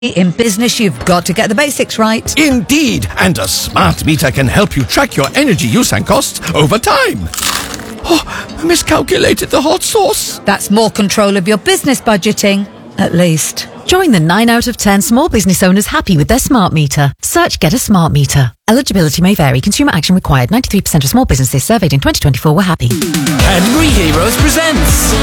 In business, you've got to get the basics right. Indeed, and a smart meter can help you track your energy use and costs over time. Oh, I miscalculated the hot sauce. That's more control of your business budgeting, at least. Join the 9 out of 10 small business owners happy with their smart meter. Search Get a Smart Meter. Eligibility may vary. Consumer action required. 93% of small businesses surveyed in 2024 were happy. Cadbury Heroes presents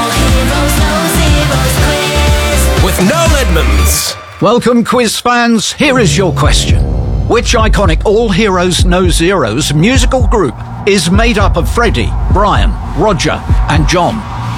with Noel Edmonds. Welcome, quiz fans. Here is your question. Which iconic All Heroes No Zeros musical group is made up of Freddie, Brian, Roger and John?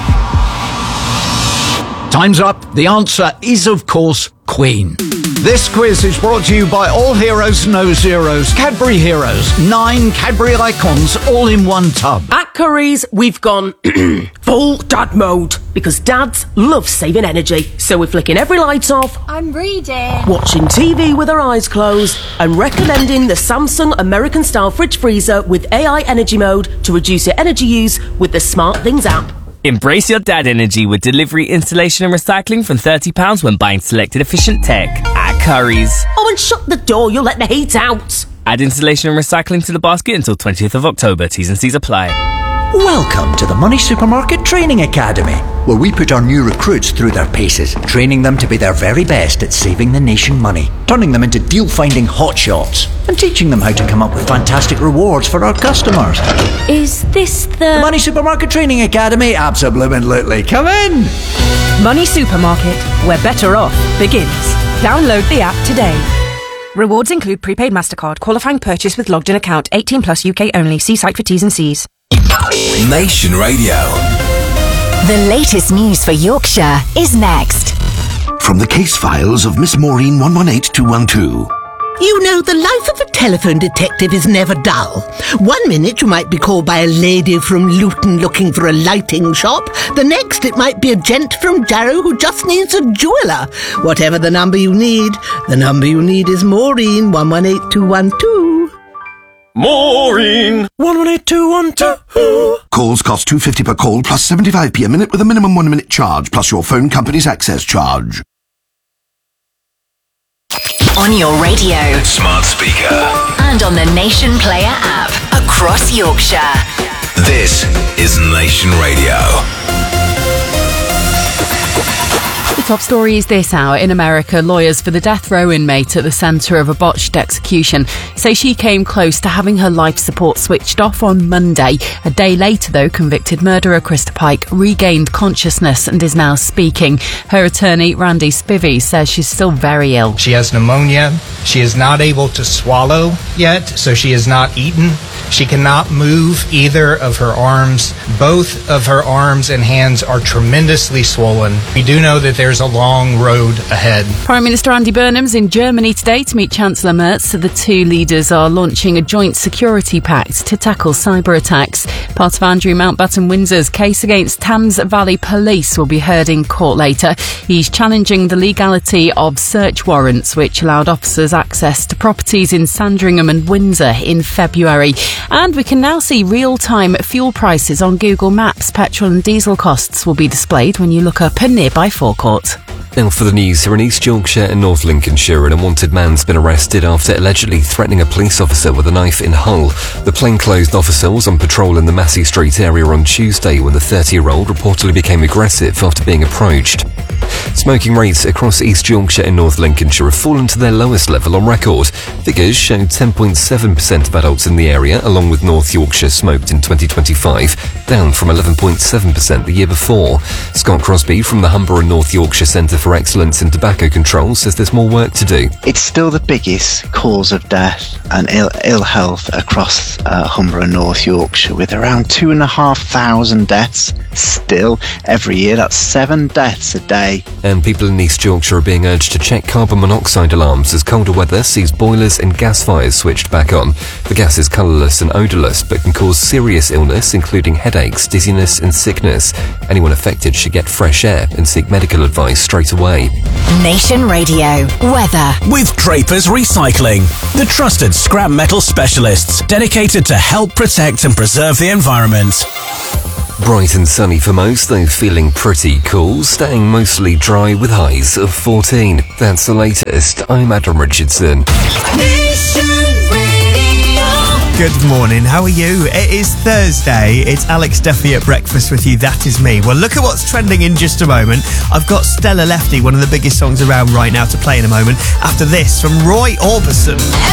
Time's up. The answer is, of course, Queen. This quiz is brought to you by All Heroes No Zeros, Cadbury Heroes, 9 Cadbury icons all in one tub. At Curry's, we've gone full dad mode because dads love saving energy. So we're flicking every light off. I'm reading. Watching TV with our eyes closed and recommending the Samsung American Style Fridge Freezer with AI Energy Mode to reduce your energy use with the Smart Things app. Embrace your dad energy with delivery, installation and recycling from £30 when buying selected efficient tech at Curry's. Oh, and shut the door, you'll let the heat out. Add installation and recycling to the basket until 20th of October. T's and C's apply. Welcome to the Money Supermarket Training Academy, where we put our new recruits through their paces, training them to be their very best at saving the nation money, turning them into deal-finding hotshots, and teaching them how to come up with fantastic rewards for our customers. Is this the Money Supermarket Training Academy? Absolutely. Come in! Money Supermarket, where better off begins. Download the app today. Rewards include prepaid MasterCard, qualifying purchase with logged in account, 18 plus UK only. See site for T's and C's. Nation Radio. The latest news for Yorkshire is next. From the case files of Miss Maureen 118212. You know, the life of a telephone detective is never dull. 1 minute you might be called by a lady from Luton looking for a lighting shop. The next it might be a gent from Jarrow who just needs a jeweller. Whatever the number you need is Maureen 118212. Maureen 118212. Calls cost £2.50 per call plus 75p a minute with a minimum 1 minute charge plus your phone company's access charge. On your radio, Smart speaker, and on the Nation Player app across Yorkshire. this is Nation Radio. The top story is this hour. In America, lawyers for the death row inmate at the centre of a botched execution say she came close to having her life support switched off on Monday. A day later, though, convicted murderer Krista Pike regained consciousness and is now speaking. Her attorney, Randy Spivey, says she's still very ill. She has pneumonia. She is not able to swallow yet, so she has not eaten. She cannot move either of her arms. Both of her arms and hands are tremendously swollen. We do know that there's a long road ahead. Prime Minister Andy Burnham's in Germany today to meet Chancellor Merz. The two leaders are launching a joint security pact to tackle cyber attacks. Part of Andrew Mountbatten-Windsor's case against Thames Valley Police will be heard in court later. He's challenging the legality of search warrants, which allowed officers access to properties in Sandringham and Windsor in February. And we can now see real-time fuel prices on Google Maps. Petrol and diesel costs will be displayed when you look up a nearby forecourt. Now for the news, here in East Yorkshire and North Lincolnshire, an unwanted man's been arrested after allegedly threatening a police officer with a knife in Hull. The plainclothed officer was on patrol in the Massey Street area on Tuesday when the 30-year-old reportedly became aggressive after being approached. Smoking rates across East Yorkshire and North Lincolnshire have fallen to their lowest level on record. Figures show 10.7% of adults in the area, along with North Yorkshire, smoked in 2025, down from 11.7% the year before. Scott Crosby from the Humber and North Yorkshire Centre for Excellence in Tobacco Control says there's more work to do. It's still the biggest cause of death and ill health across Humber and North Yorkshire, with around 2,500 deaths still every year. That's 7 deaths a day. And people in East Yorkshire are being urged to check carbon monoxide alarms as colder weather sees boilers and gas fires switched back on. The gas is colourless and odourless but can cause serious illness, including headaches, dizziness and sickness. Anyone affected should get fresh air and seek medical advice straight away. Nation Radio weather with Drapers Recycling, the trusted scrap metal specialists dedicated to help protect and preserve the environment. Bright and sunny for most, though feeling pretty cool, staying mostly dry with highs of 14. That's the latest. I'm Adam Richardson. Good morning, how are you? It is Thursday, it's Alex Duffy at breakfast with you, that is me. Well, look at what's trending in just a moment. I've got Stella Lefty, one of the biggest songs around right now, to play in a moment. After this, from Roy Orbison.